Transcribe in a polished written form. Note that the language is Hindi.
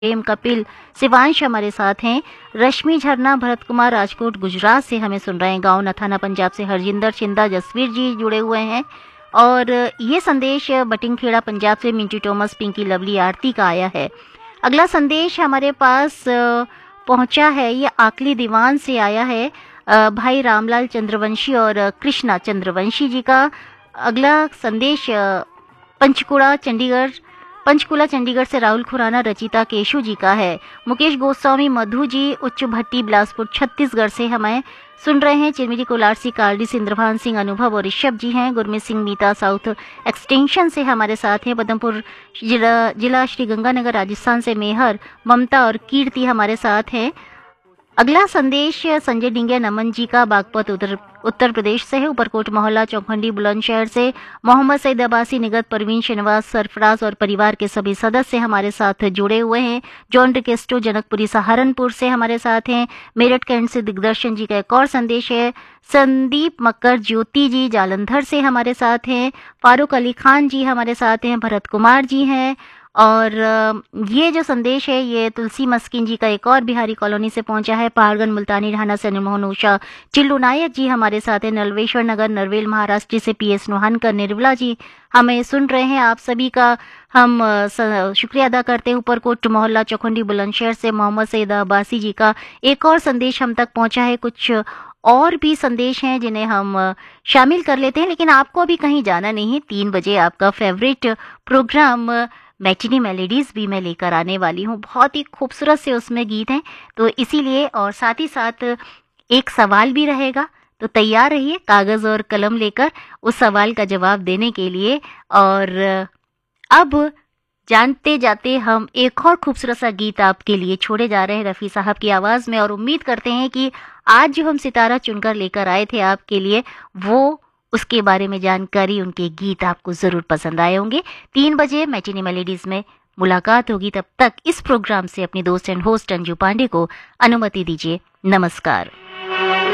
प्रेम, कपिल, शिवांश हमारे साथ हैं। रश्मि, झरना, भरत कुमार राजकोट गुजरात से हमें सुन रहे हैं। गांव नथाना पंजाब से हरजिंदर चिंदा जसवीर जी जुड़े हुए हैं। और ये संदेश बटिंगखेड़ा पंजाब से मिंटू टॉमस, पिंकी, लवली, आरती का आया है। अगला संदेश हमारे पास पहुंचा है, ये आकली दीवान से आया है। भाई रामलाल चंद्रवंशी और कृष्णा चंद्रवंशी जी का। अगला संदेश पंचकुला चंडीगढ़ से राहुल खुराना, रचिता केशु जी का है। मुकेश गोस्वामी, मधु जी, उच्च भट्टी, बिलासपुर छत्तीसगढ़ से हमें सुन रहे हैं। चिरमिरी कोलारसी, कालडी से इंद्रभान सिंह, अनुभव और ऋषभ जी हैं। गुरमीत सिंह मीता साउथ एक्सटेंशन से हमारे साथ हैं। पदमपुर जिला श्री गंगानगर राजस्थान से मेहर, ममता और कीर्ति हमारे साथ हैं। अगला संदेश संजय डिंगिया नमन जी का बागपत उत्तर प्रदेश से है। ऊपरकोट मोहल्ला चौखंडी बुलंदशहर से मोहम्मद सईद अब्बासी, निगत, परवीन, शहनवाज, सरफराज और परिवार के सभी सदस्य हमारे साथ जुड़े हुए हैं। जॉन रिकेस्टो जनकपुरी सहारनपुर से हमारे साथ हैं। मेरठ कैंट से दिग्दर्शन जी का एक और संदेश है। संदीप मक्कर, ज्योति जी जालंधर से हमारे साथ हैं। फारूक अली खान जी हमारे साथ हैं। भरत कुमार जी हैं। और ये जो संदेश है ये तुलसी मस्किन जी का एक और बिहारी कॉलोनी से पहुंचा है। पहाड़गंज मुल्तानी ढाना से निर्मोहन उषा, चिल्लू नायक जी हमारे साथ हैं। नलवेश्वर नगर नरवेल महाराष्ट्र से पीएस नोहानकर, निर्मला जी हमें सुन रहे हैं। आप सभी का हम शुक्रिया अदा करते हैं। ऊपरकोट मोहल्ला चौखंडी बुलंदशहर से मोहम्मद सईद अब्बासी जी का एक और संदेश हम तक पहुंचा है। कुछ और भी संदेश हैं जिन्हें हम शामिल कर लेते हैं, लेकिन आपको अभी कहीं जाना नहीं है। 3 बजे आपका फेवरेट प्रोग्राम मैटिनी मेलोडीज भी मैं लेकर आने वाली हूँ। बहुत ही खूबसूरत से उसमें गीत हैं, तो इसीलिए और साथ ही साथ एक सवाल भी रहेगा, तो तैयार रहिए कागज़ और कलम लेकर उस सवाल का जवाब देने के लिए। और अब जानते जाते हम एक और खूबसूरत सा गीत आपके लिए छोड़े जा रहे हैं रफ़ी साहब की आवाज़ में। और उम्मीद करते हैं कि आज जो हम सितारा चुनकर लेकर आए थे आपके लिए, वो उसके बारे में जानकारी, उनके गीत आपको ज़रूर पसंद आए होंगे। 3 बजे मैटिनी मेलोडीज़ में मुलाकात होगी। तब तक इस प्रोग्राम से अपनी दोस्त एंड होस्ट अंजू पांडे को अनुमति दीजिए। नमस्कार।